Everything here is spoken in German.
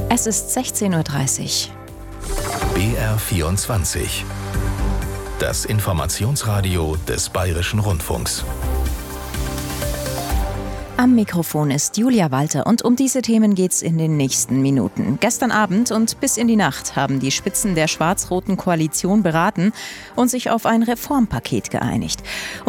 Es ist 16:30 Uhr. BR24. Das Informationsradio des Bayerischen Rundfunks. Am Mikrofon ist Julia Walter und um diese Themen geht's in den nächsten Minuten. Gestern Abend und bis in die Nacht haben die Spitzen der schwarz-roten Koalition beraten und sich auf ein Reformpaket geeinigt.